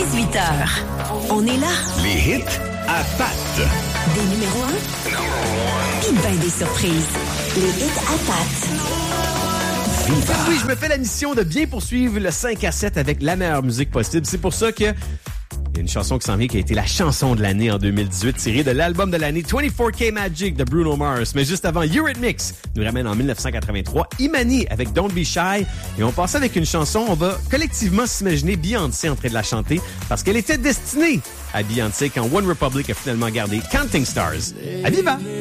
18h. On est là. Les hits à patte. Des numéros 1. Puis ben des surprises. Les hits à patte. Oui, je me fais la mission de bien poursuivre le 5 à 7 avec la meilleure musique possible. C'est pour ça que il y a une chanson qui s'en vient qui a été la chanson de l'année en 2018, tirée de l'album de l'année 24K Magic de Bruno Mars. Mais juste avant, Eurythmics nous ramène en 1983, Imani avec Don't Be Shy. Et on passe avec une chanson, on va collectivement s'imaginer Beyoncé en train de la chanter parce qu'elle était destinée à Beyoncé quand One Republic a finalement gardé Counting Stars. À Viva!